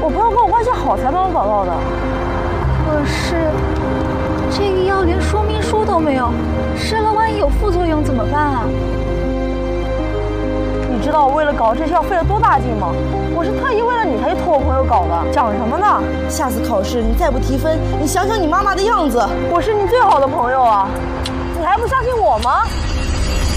我朋友跟我关系好才帮我搞到的。 可是这个药连说明书都没有，吃了万一有副作用怎么办啊？ 你知道我为了搞这些药费了多大劲吗？我是特意为了你才去托我朋友搞的。讲什么呢？下次考试你再不提分，你想想你妈妈的样子。我是你最好的朋友啊，你还不相信我吗？